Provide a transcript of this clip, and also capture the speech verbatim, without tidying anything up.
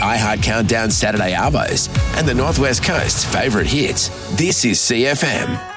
iHeart Countdown Saturday Arvos and the Northwest Coast's favourite hits. This is C F M.